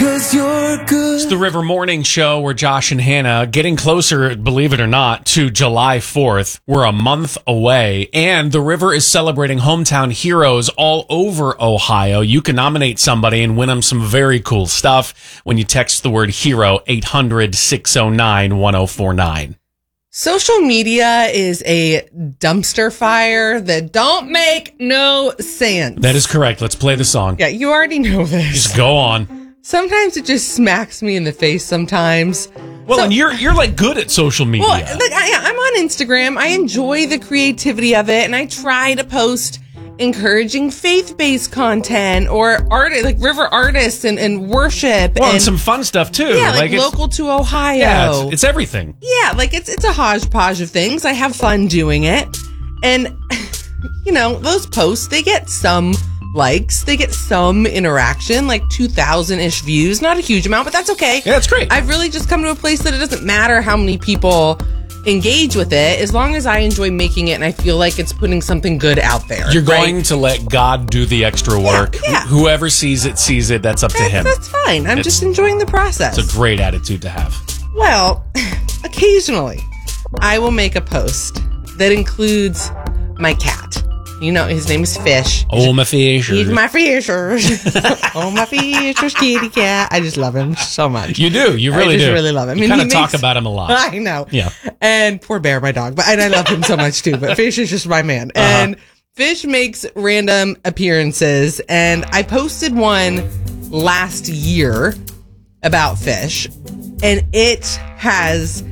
'cause you're good. It's the River Morning Show where Josh and Hannah getting closer, believe it or not, to July 4th. We're a month away, and the River is celebrating hometown heroes all over Ohio. You can nominate somebody and win them some very cool stuff when you text the word hero 800-609-1049. Social media is a dumpster fire that don't make no sense. That is correct. Let's play the song. Yeah, you already know this. Just go on. Sometimes it just smacks me in the face sometimes. Well, and you're like good at social media. Well, I'm on Instagram. I enjoy the creativity of it, and I try to post encouraging faith-based content or art, like river artists and worship. Well, and some fun stuff too. Yeah, like local to Ohio. Yeah, it's everything. Yeah, like it's a hodgepodge of things. I have fun doing it. And, you know, those posts, they get some likes, they get some interaction, like 2,000-ish views. Not a huge amount, but that's okay. Yeah, that's great. I've really just come to a place that it doesn't matter how many people engage with it, as long as I enjoy making it and I feel like it's putting something good out there. You're going to let God do the extra work. Yeah. Whoever sees it, that's up to him. That's fine. I'm just enjoying the process. It's a great attitude to have. Well, occasionally I will make a post that includes my cat. You know, his name is Fish. Oh, my Fishers. He's my Fishers. Oh, my Fishers, kitty cat. I just love him so much. You do. You really do. I really love him. You kind of talk about him a lot. I know. Yeah. And poor Bear, my dog. But I love him so much too. But Fish is just my man. And Fish makes random appearances. And I posted one last year about Fish. And it has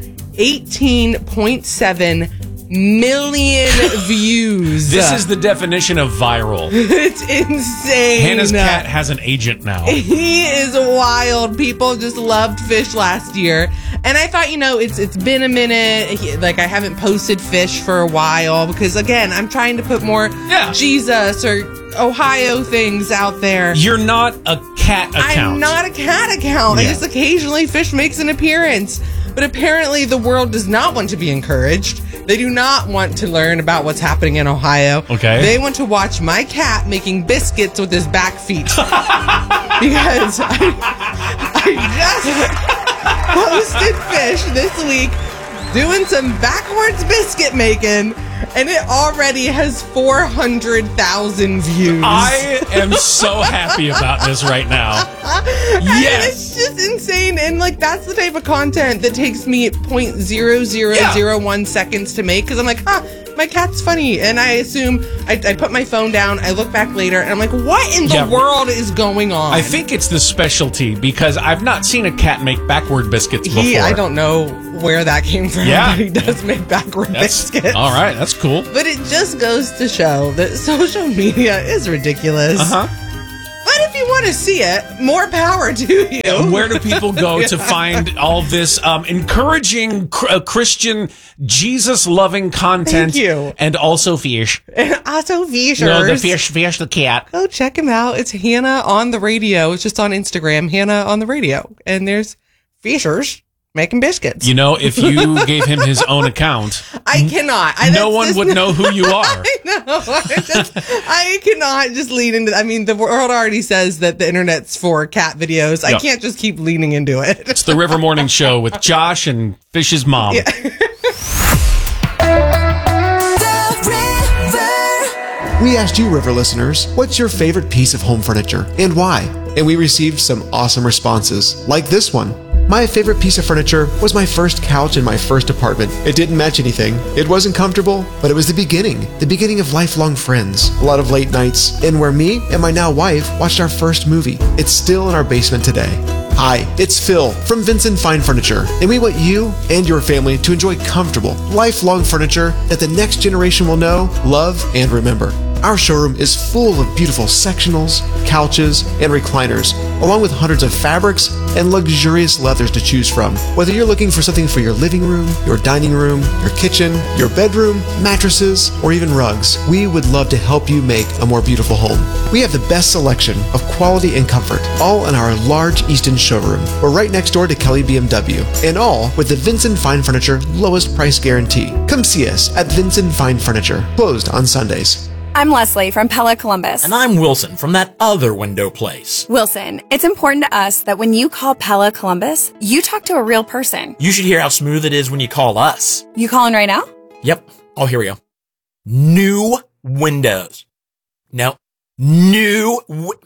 18.7 million views. This is the definition of viral. It's insane. Hannah's cat has an agent now. He is wild. People just loved Fish last year. And I thought, you know, it's been a minute. Like, I haven't posted Fish for a while because, again, I'm trying to put more Jesus or Ohio things out there. You're not a cat account. I'm not a cat account. Yeah. I just occasionally Fish makes an appearance. But apparently the world does not want to be encouraged. They do not want to learn about what's happening in Ohio. Okay. They want to watch my cat making biscuits with his back feet. Because I just posted Fish this week doing some backwards biscuit making, and it already has 400,000 views. I am so happy about this right now. Yes. It's just insane. And like, that's the type of content that takes me 0.0001 seconds to make. Cause I'm like, my cat's funny. And I assume I put my phone down. I look back later and I'm like, what in the world is going on? I think it's the specialty because I've not seen a cat make backward biscuits before. I don't know where that came from. Yeah. But he does make backward biscuits. All right. That's cool. But it just goes to show that social media is ridiculous. But if you want to see it, more power to you. Where do people go to find all this encouraging Christian, Jesus-loving content? Thank you. And also Fish. And also Fishers. No, the Fish the cat. Go check him out. It's Hannah on the radio. It's just on Instagram, Hannah on the radio. And there's Fishers making biscuits. You know, if you gave him his own account, I cannot. No one would know who you are. I know. I cannot just lean into. I mean, the world already says that the internet's for cat videos. I can't just keep leaning into it. It's the River Morning Show with Josh and Fish's mom. Yeah. We asked you, River listeners, what's your favorite piece of home furniture and why? And we received some awesome responses, like this one. My favorite piece of furniture was my first couch in my first apartment. It didn't match anything. It wasn't comfortable, but it was the beginning of lifelong friends. A lot of late nights, and where me and my now wife watched our first movie. It's still in our basement today. Hi, it's Phil from Vincent Fine Furniture, and we want you and your family to enjoy comfortable, lifelong furniture that the next generation will know, love, and remember. Our showroom is full of beautiful sectionals, couches, and recliners, along with hundreds of fabrics and luxurious leathers to choose from. Whether you're looking for something for your living room, your dining room, your kitchen, your bedroom, mattresses, or even rugs, we would love to help you make a more beautiful home. We have the best selection of quality and comfort, all in our large Easton showroom. We're right next door to Kelly BMW, and all with the Vincent Fine Furniture lowest price guarantee. Come see us at Vincent Fine Furniture, closed on Sundays. I'm Leslie from Pella Columbus. And I'm Wilson from that other window place. Wilson, it's important to us that when you call Pella Columbus, you talk to a real person. You should hear how smooth it is when you call us. You calling right now? Yep. Oh, here we go. New windows. No. New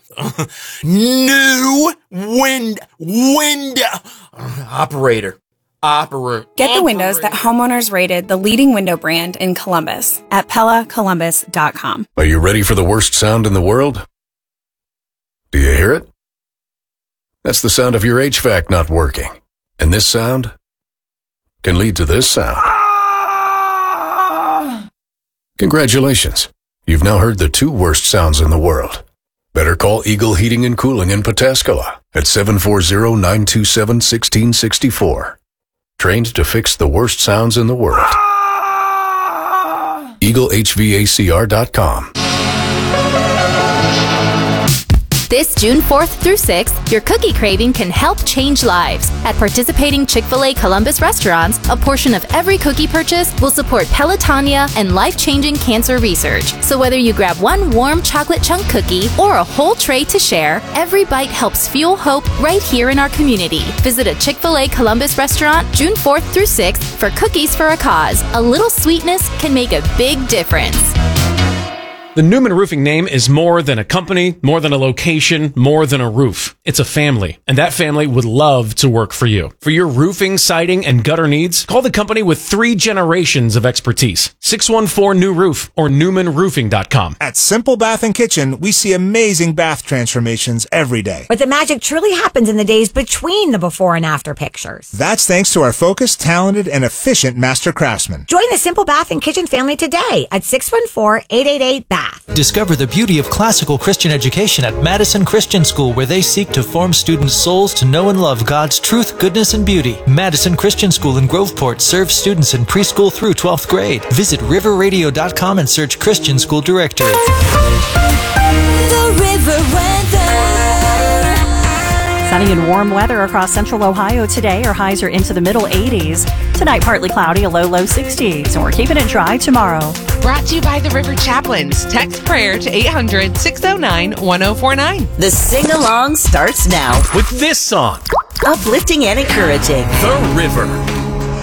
window. Operator. Get the windows that homeowners rated the leading window brand in Columbus at PellaColumbus.com. Are you ready for the worst sound in the world? Do you hear it? That's the sound of your HVAC not working. And this sound can lead to this sound. Congratulations. You've now heard the 2 worst sounds in the world. Better call Eagle Heating and Cooling in Pataskala at 740-927-1664. Trained to fix the worst sounds in the world. EagleHVACR.com. This June 4th through 6th, your cookie craving can help change lives. At participating Chick-fil-A Columbus restaurants, a portion of every cookie purchase will support Pelotonia and life-changing cancer research. So whether you grab one warm chocolate chunk cookie or a whole tray to share, every bite helps fuel hope right here in our community. Visit a Chick-fil-A Columbus restaurant June 4th through 6th for Cookies for a Cause. A little sweetness can make a big difference. The Newman Roofing name is more than a company, more than a location, more than a roof. It's a family, and that family would love to work for you. For your roofing, siding, and gutter needs, call the company with 3 generations of expertise. 614-NEW-ROOF or NewmanRoofing.com. At Simple Bath and Kitchen, we see amazing bath transformations every day. But the magic truly happens in the days between the before and after pictures. That's thanks to our focused, talented, and efficient master craftsmen. Join the Simple Bath and Kitchen family today at 614-888-BATH. Discover the beauty of classical Christian education at Madison Christian School, where they seek to form students' souls to know and love God's truth, goodness, and beauty. Madison Christian School in Groveport serves students in preschool through 12th grade. Visit riverradio.com and search Christian School Directory. The River Weather. Sunny and warm weather across central Ohio today. Our highs are into the middle 80s. Tonight, partly cloudy, a low 60s. We're keeping it dry tomorrow. Brought to you by the River Chaplains. Text prayer to 800-609-1049. The sing-along starts now With this song. uplifting and encouraging. The River.